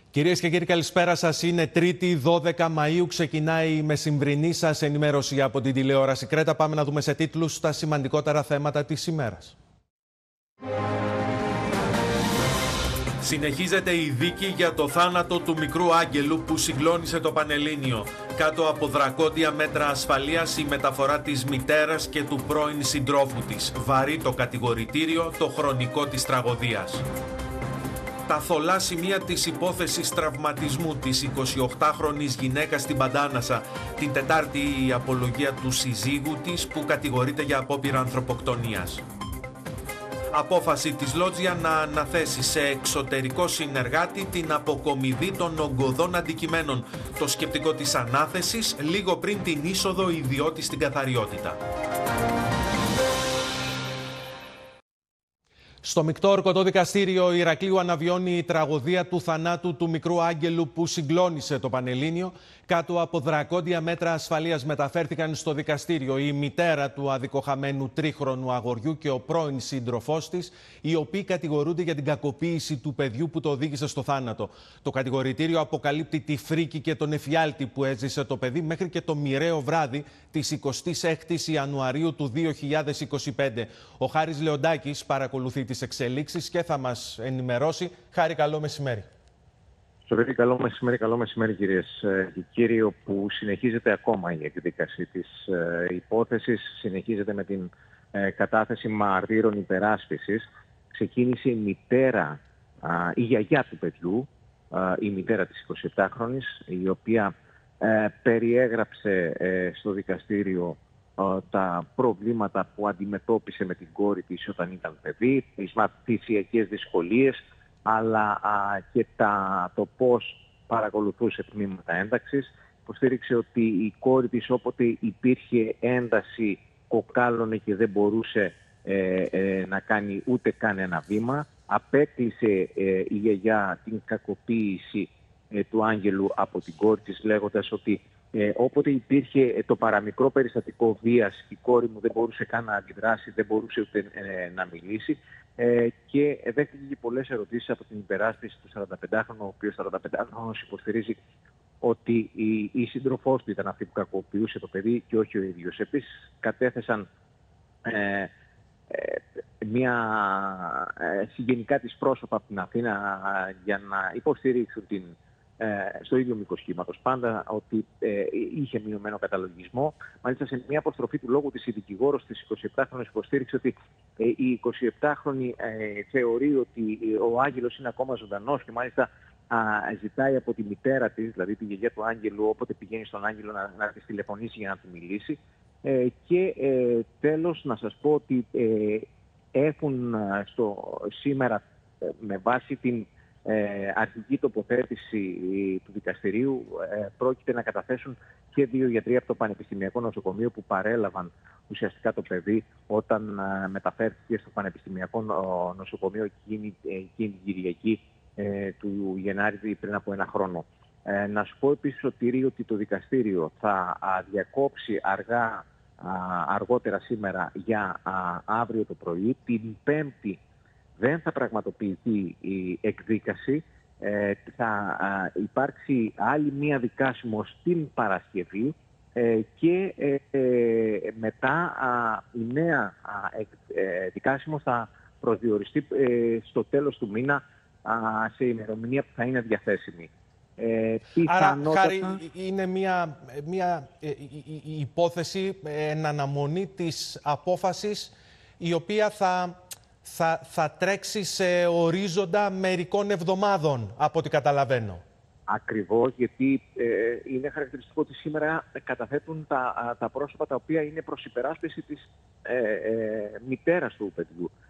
Κυρίες και κύριοι, καλησπέρα σας. Είναι Τρίτη, 12 Μαΐου. Ξεκινάει η μεσημβρινή σας ενημέρωση από την τηλεόραση Κρέτα. Πάμε να δούμε σε τίτλους τα σημαντικότερα θέματα της ημέρας. Συνεχίζεται η δίκη για το θάνατο του μικρού Άγγελου που συγκλώνησε το Πανελλήνιο. Κάτω από δρακόντια μέτρα ασφαλείας η μεταφορά της μητέρας και του πρώην συντρόφου της. Βαρύ το κατηγορητήριο, το χρονικό της τραγωδίας. Τα θολά σημεία της υπόθεσης τραυματισμού της 28χρονης γυναίκας στην Παντάνασα. Την Τετάρτη η απολογία του συζύγου της που κατηγορείται για απόπειρα ανθρωποκτονίας. Απόφαση της Λότζια να αναθέσει σε εξωτερικό συνεργάτη την αποκομιδή των ογκωδών αντικειμένων. Το σκεπτικό της ανάθεσης λίγο πριν την είσοδο ιδιώτη στην καθαριότητα. Στο Μεικτό Ορκωτό Δικαστήριο Ηρακλείου αναβιώνει η τραγωδία του θανάτου του μικρού Άγγελου που συγκλώνησε το Πανελλήνιο. Κάτω από δρακόντια μέτρα ασφαλείας μεταφέρθηκαν στο δικαστήριο η μητέρα του αδικοχαμένου τρίχρονου αγοριού και ο πρώην σύντροφός της, οι οποίοι κατηγορούνται για την κακοποίηση του παιδιού που το οδήγησε στο θάνατο. Το κατηγορητήριο αποκαλύπτει τη φρίκη και τον εφιάλτη που έζησε το παιδί μέχρι και το μοιραίο βράδυ της 26ης Ιανουαρίου του 2025. Ο Χάρης Λεοντάκης παρακολουθεί τις εξελίξεις και θα μας ενημερώσει. Χάρη, καλό μεσημέρι. Σοβαρή, καλό μεσημέρι κυρίες και κύριοι, όπου συνεχίζεται ακόμα η εκδίκαση της υπόθεσης, συνεχίζεται με την κατάθεση μαρτύρων υπεράσπισης. Ξεκίνησε η μητέρα, η γιαγιά του παιδιού, η μητέρα της 27χρονης, η οποία περιέγραψε στο δικαστήριο τα προβλήματα που αντιμετώπισε με την κόρη της όταν ήταν παιδί, τις μαθησιακές δυσκολίες, αλλά και το πώς παρακολουθούσε τμήματα ένταξης. Υποστήριξε ότι η κόρη της όποτε υπήρχε ένταση κοκάλωνε και δεν μπορούσε να κάνει ούτε καν ένα βήμα. Απέκλεισε η γιαγιά την κακοποίηση του Άγγελου από την κόρη της, λέγοντας ότι όποτε υπήρχε το παραμικρό περιστατικό βίας, η κόρη μου δεν μπορούσε καν να αντιδράσει, δεν μπορούσε ούτε να μιλήσει. Και δέχτηκε και πολλές ερωτήσεις από την υπεράσπιση του 45χρονου, ο οποίος 45χρονος υποστηρίζει ότι η σύντροφός του ήταν αυτή που κακοποιούσε το παιδί και όχι ο ίδιος. Επίσης κατέθεσαν μια συγγενικά της πρόσωπα από την Αθήνα για να υποστηρίξουν στο ίδιο μήκος κύματος πάντα ότι είχε μειωμένο καταλογισμό. Μάλιστα σε μια αποστροφή του λόγου της η δικηγόρος της 27χρονης υποστήριξε ότι η 27χρονη θεωρεί ότι ο Άγγελος είναι ακόμα ζωντανός και μάλιστα ζητάει από τη μητέρα της, δηλαδή τη γιαγιά του Άγγελου, όποτε πηγαίνει στον Άγγελο να της τηλεφωνήσει για να του μιλήσει. Και τέλος να σας πω ότι έχουν σήμερα με βάση την αρχική τοποθέτηση του δικαστηρίου πρόκειται να καταθέσουν και 2 γιατροί από το Πανεπιστημιακό Νοσοκομείο που παρέλαβαν ουσιαστικά το παιδί όταν μεταφέρθηκε στο Πανεπιστημιακό Νοσοκομείο εκείνη την Κυριακή του Γενάρη πριν από 1 χρόνο. Να σου πω επίσης, Σωτήρη, ότι το δικαστήριο θα διακόψει αργότερα σήμερα για αύριο το πρωί. Την Πέμπτη δεν θα πραγματοποιηθεί η εκδίκαση. Θα υπάρξει άλλη μία δικάσιμο στην Παρασκευή και μετά η νέα δικάσιμο θα προσδιοριστεί στο τέλος του μήνα σε ημερομηνία που θα είναι διαθέσιμη. Άρα, Χάρη, είναι μια υπόθεση εν αναμονή της απόφασης η οποία θα τρέξει σε ορίζοντα μερικών εβδομάδων, από ό,τι καταλαβαίνω. Ακριβώς, γιατί είναι χαρακτηριστικό ότι σήμερα καταθέτουν τα πρόσωπα τα οποία είναι προς υπεράσπιση της μητέρας του παιδιού.